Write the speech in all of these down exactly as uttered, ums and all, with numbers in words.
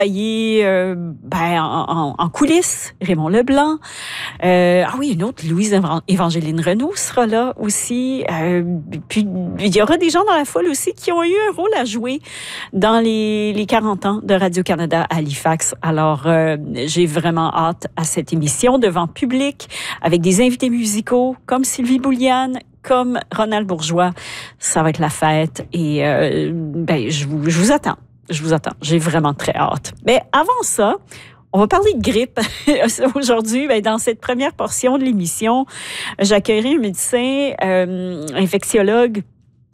travaillé euh, ben, en, en, en coulisses, Raymond Leblanc. Euh, ah oui, une autre, Louise Évangeline Renaud sera là aussi. Euh, puis, il y aura des gens dans la foule aussi qui ont eu un rôle à jouer dans les, les quarante ans de Radio-Canada à Halifax. Alors, euh, j'ai vraiment hâte à cette émission devant public, avec des invités musicaux comme Sylvie Bouliane, comme Ronald Bourgeois. Ça va être la fête et euh, ben, je vous, je vous attends. Je vous attends. J'ai vraiment très hâte. Mais avant ça, on va parler de grippe. Aujourd'hui, ben, dans cette première portion de l'émission, j'accueillerai un médecin euh, infectiologue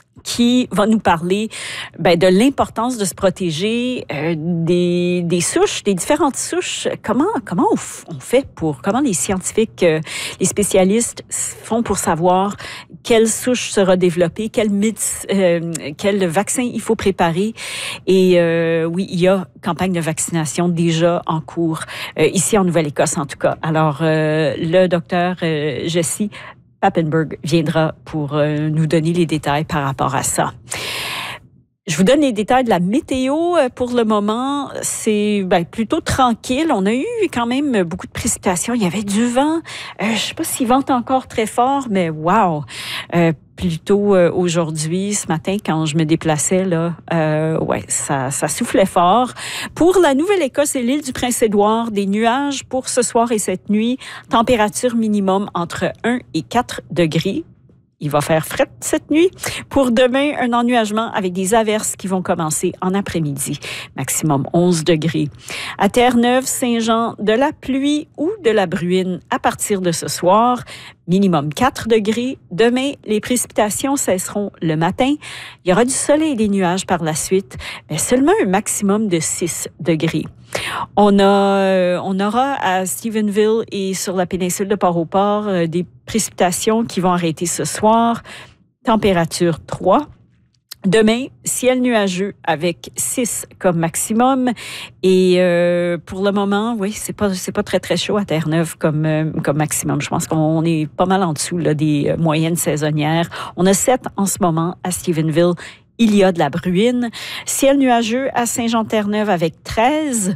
qui va nous parler ben, de l'importance de se protéger euh, des, des souches, des différentes souches. Comment, comment on, f- on fait pour, comment les scientifiques, euh, les spécialistes font pour savoir quelle souche sera développée, quel, médec- euh, quel vaccin il faut préparer. Et euh, oui, il y a campagne de vaccination déjà en cours, euh, ici en Nouvelle-Écosse en tout cas. Alors, euh, le docteur euh, Jessie Papenburg viendra pour euh, nous donner les détails par rapport à ça. Je vous donne les détails de la météo. Pour le moment, c'est ben, plutôt tranquille. On a eu quand même beaucoup de précipitations. Il y avait du vent. Euh, je ne sais pas s'il vente encore très fort, mais wow! Euh, plutôt euh, aujourd'hui, ce matin, quand je me déplaçais, là, euh, ouais, ça, ça soufflait fort. Pour la Nouvelle-Écosse et l'île du Prince-Édouard, des nuages pour ce soir et cette nuit. Température minimum entre un et quatre degrés. Il va faire fret cette nuit. Pour demain, un ennuagement avec des averses qui vont commencer en après-midi. Maximum onze degrés. À Terre-Neuve, Saint-Jean, de la pluie ou de la bruine à partir de ce soir. Minimum quatre degrés. Demain, les précipitations cesseront le matin. Il y aura du soleil et des nuages par la suite, mais seulement un maximum de six degrés. On, a, on aura à Stephenville et sur la péninsule de Port-au-Port euh, des précipitations qui vont arrêter ce soir. Température trois. Demain, ciel nuageux avec six comme maximum. Et euh, pour le moment, oui, c'est pas c'est pas très, très chaud à Terre-Neuve comme, euh, comme maximum. Je pense qu'on est pas mal en dessous là, des moyennes saisonnières. On a sept en ce moment à Stephenville. Il y a de la bruine. Ciel nuageux à Saint-Jean-Terre-Neuve avec treize.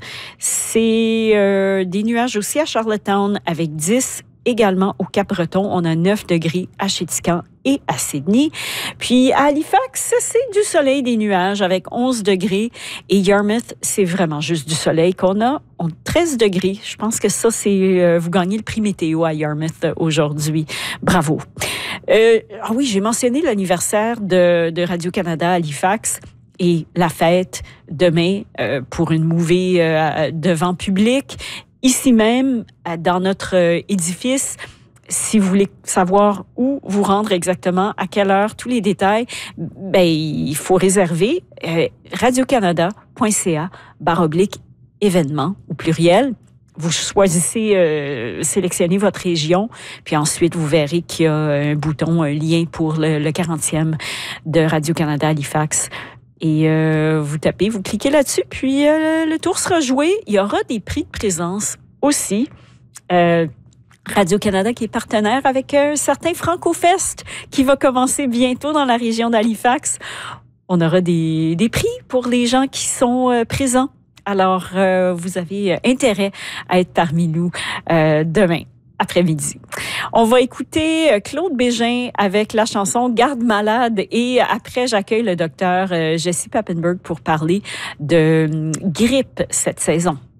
C'est euh, des nuages aussi à Charlottetown avec dix. Également au Cap-Breton, on a neuf degrés à Chéticamp et à Sydney. Puis à Halifax, c'est du soleil, des nuages avec onze degrés. Et Yarmouth, c'est vraiment juste du soleil qu'on a. On a treize degrés. Je pense que ça, c'est... Euh, vous gagnez le prix météo à Yarmouth aujourd'hui. Bravo. Euh, ah oui, j'ai mentionné l'anniversaire de, de Radio-Canada à Halifax. Et la fête demain euh, pour une movie euh, devant public. Ici même, dans notre édifice, si vous voulez savoir où vous rendre exactement, à quelle heure, tous les détails, ben il faut réserver euh, radiocanada.ca barre oblique événement au pluriel. Vous choisissez, euh, sélectionnez votre région, puis ensuite vous verrez qu'il y a un bouton, un lien pour le, le quarantième de Radio-Canada Halifax. Et euh, vous tapez, vous cliquez là-dessus, puis euh, le tour sera joué. Il y aura des prix de présence aussi. Euh, Radio-Canada qui est partenaire avec un certain Franco-Fest qui va commencer bientôt dans la région d'Halifax. On aura des, des prix pour les gens qui sont euh, présents. Alors, euh, vous avez intérêt à être parmi nous euh, demain après-midi. On va écouter Claude Bégin avec la chanson « Garde malade » et après, j'accueille le docteur Jessie Papenburg pour parler de grippe cette saison.